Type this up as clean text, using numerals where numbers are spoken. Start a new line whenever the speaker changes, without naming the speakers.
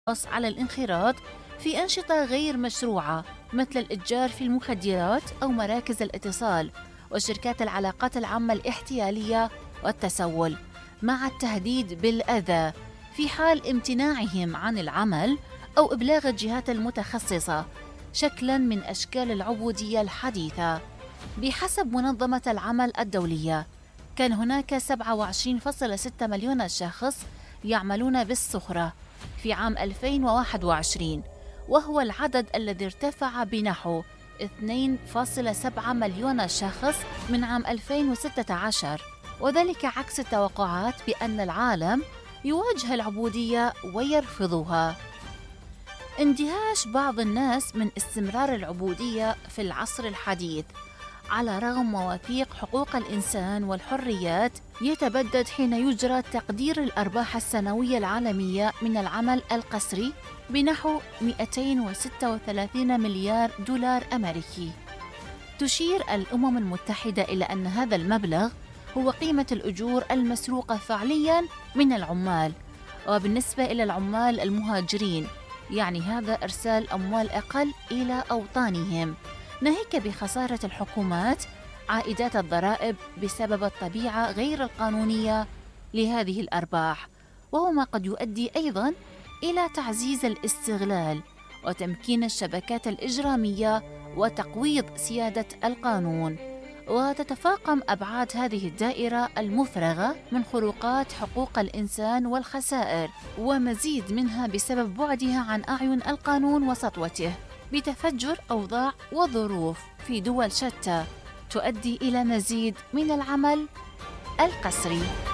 على الانخراط في أنشطة غير مشروعة مثل الإتجار في المخدرات أو مراكز الاتصال وشركات العلاقات العامة الاحتيالية والتسول، مع التهديد بالأذى في حال امتناعهم عن العمل أو إبلاغ الجهات المتخصصة، شكلاً من أشكال العبودية الحديثة. بحسب منظمة العمل الدولية، كان هناك 27.6 مليون شخص يعملون بالسخرة في عام 2021، وهو العدد الذي ارتفع بنحو 2.7 مليون شخص من عام 2016، وذلك عكس التوقعات بأن العالم يواجه العبودية ويرفضها. اندهاش بعض الناس من استمرار العبودية في العصر الحديث على رغم مواثيق حقوق الإنسان والحريات يتبدد حين يجرى تقدير الأرباح السنوية العالمية من العمل القسري بنحو 236 مليار دولار أمريكي. تشير الأمم المتحدة إلى أن هذا المبلغ هو قيمة الأجور المسروقة فعلياً من العمال، وبالنسبة إلى العمال المهاجرين يعني هذا إرسال أموال أقل إلى أوطانهم، ناهيك بخسارة الحكومات عائدات الضرائب بسبب الطبيعة غير القانونية لهذه الأرباح، وهو ما قد يؤدي أيضاً إلى تعزيز الاستغلال وتمكين الشبكات الإجرامية وتقويض سيادة القانون. وتتفاقم أبعاد هذه الدائرة المفرغة من خروقات حقوق الإنسان والخسائر، ومزيد منها بسبب بعدها عن أعين القانون وسطوته، بتفجر أوضاع وظروف في دول شتى تؤدي إلى مزيد من العمل القسري.